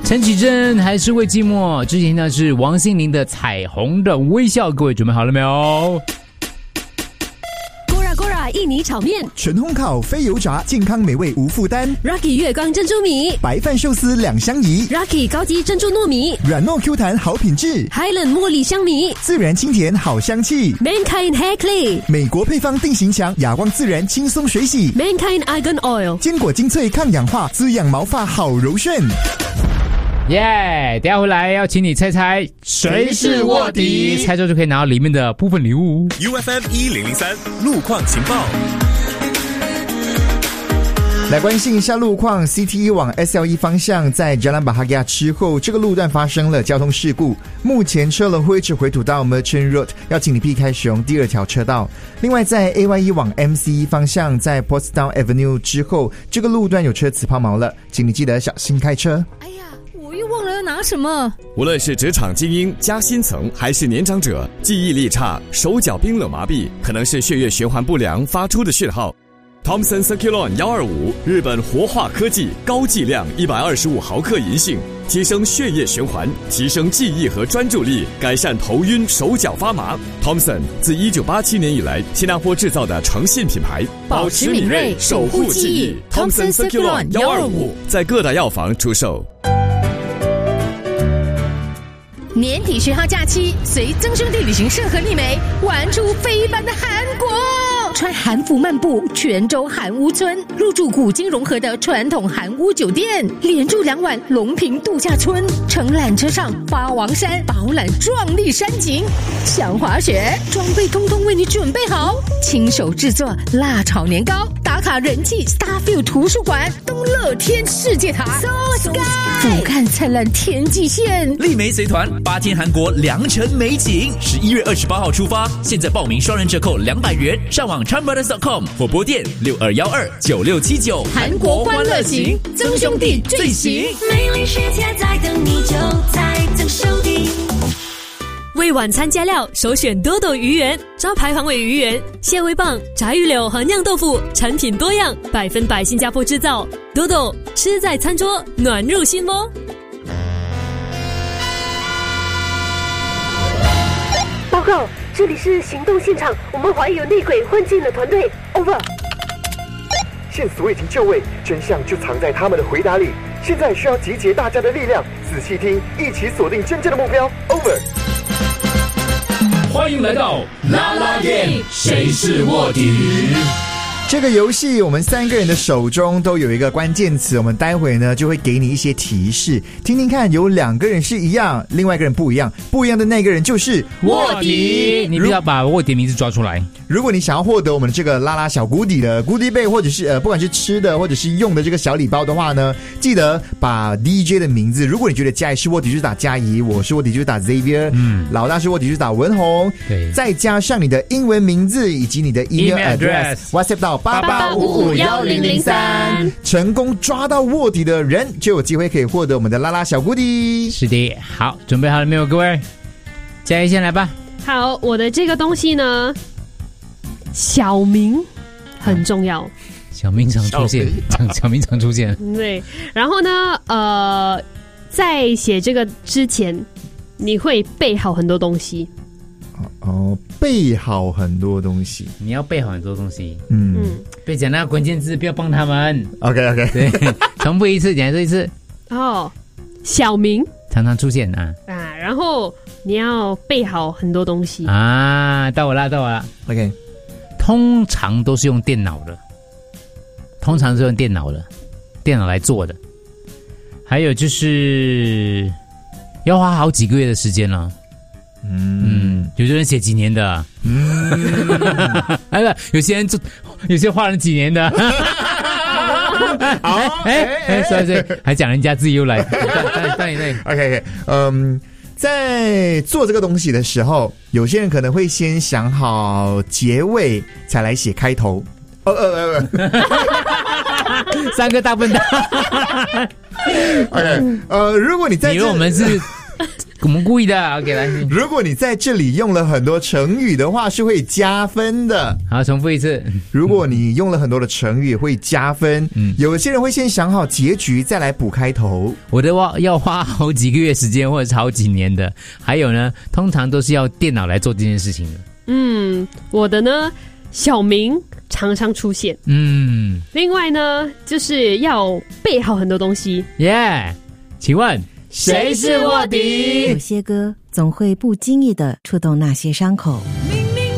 陈绮贞还是会寂寞。之前呢是王心凌的《彩虹的微笑》，各位准备好了没有 ？Gora 印尼炒面， 纯烘烤非油炸，健康美味无负担。 Rocky 月光珍珠米， 白饭寿司两相宜。 Rocky 高级珍珠糯米， 软糯 Q 弹好品质。 Highland 茉莉香米， 自然清甜好香气。 Mankind Hair Clay， 美国配方定型强，哑光自然轻松水洗。 Mankind Argan Oil， 坚果精粹抗氧化，滋养毛发好柔顺。 耶！等下回来要请你猜猜谁是卧底，猜中就可以拿到里面的部分礼物。 UFM 1003路况情报。 来关心一下路况 ，CT1 往 SL1 方向在 Jalan Bahagia 之后，这个路段发生了交通事故，目前车龙会一直回吐到 Merchant Road， 要请你避开使用第二条车道。另外在 AY1 往 MC1 方向在 Portsdown Avenue 之后，这个路段有车子抛锚了，请你记得小心开车。 哎呀，我又忘了要拿什么。 无论是职场精英、加薪层，还是年长者，记忆力差、手脚冰冷麻痹，可能是血液循环不良发出的讯号。Thomson Circulon 125，日本活化科技，高剂量125毫克银杏，提升血液循环，提升记忆和专注力，改善头晕、手脚发麻。Thomson 自1987年以来，新加坡制造的诚信品牌， 保持敏锐，守护记忆。Thomson Circulon 125 在各大药房出售。 年底10号假期，随曾兄弟旅行社和丽梅玩出非凡的韩国。穿韩服漫步泉州韩屋村，入住古今融合的传统韩屋酒店，连住2晚龙平度假村，乘缆车上花王山饱览壮丽山景。想滑雪，装备通通为你准备好，亲手制作辣炒年糕，打卡人气 Starfield 图书馆，东乐天世界塔 So Sky， 俯瞰灿烂天际线。 丽梅随团8天韩国良辰美景，11月28号出发，现在报名双人折扣200元，上网Charmbrothers.com 或拨电62129679。 韩国欢乐行，曾兄弟最行。 美丽世界在等你，就在曾兄弟。 为晚餐加料，首选多多鱼圆，招牌黄尾鱼圆、蟹味棒、炸鱼柳和酿豆腐，产品多样，100%新加坡制造。多多吃在餐桌，暖入心窝。 报告，这里是行动现场，我们怀疑有内鬼混进了团队。Over。 线索已经就位，真相就藏在他们的回答里。现在需要集结大家的力量，仔细听，一起锁定真正的目标。Over。 欢迎来到啦啦 game， 谁是卧底？ 这个游戏我们3个人的手中都有一个关键词，我们待会呢就会给你一些提示，听听看，有2个人是一样，另外一个人不一样，不一样的那个人就是卧底。你不要把卧底名字抓出来。 如果你想要获得我们的这个拉拉小谷底的Goodie Bag，或者是不管是吃的或者是用的这个小礼包的话呢，记得把 DJ 的名字，如果你觉得嘉怡是卧底就是打嘉怡，我是卧底就是打 Xavier，老大是卧底就是打文宏，对，再加上你的英文名字以及你的 email address WhatsApp 到88551003，成功抓到卧底的人就有机会可以获得我们的拉拉小谷底。 是的，好，准备好了没有，各位？嘉怡先来吧。 好，我的这个东西呢，小名很重要。 小名常出现，小名常出现。 对，然后呢，在写这个之前，你会备好很多东西。 备好很多东西， 你要备好很多东西。别讲那个关键字，不要帮他们。 OK， 对，重复一次，讲一次。 小名常常出现啊， 然后你要备好很多东西啊。到我了。 OK， 通常都是用电脑的，电脑来做的。还有就是要花好几个月的时间了。有些人写几年的，有些花了几年的。 好， 所以还讲人家自己又来。对 ，OK， 在做这个东西的时候，有些人可能会先想好结尾，才来写开头。 3个大笨蛋。 OK， 如果你在以为我们是我们故意的。OK， 来， 如果你在这里用了很多成语的话，是会加分的。 好，重复一次。 如果你用了很多的成语，会加分。有些人会先想好结局，再来补开头。 我的话要花好几个月时间，或者是好几年的。还有呢，通常都是要电脑来做这件事情的。 我的呢，小名常常出现。另外呢，就是要背好很多东西。 请问谁是卧底？ 有些歌总会不经意地触动那些伤口。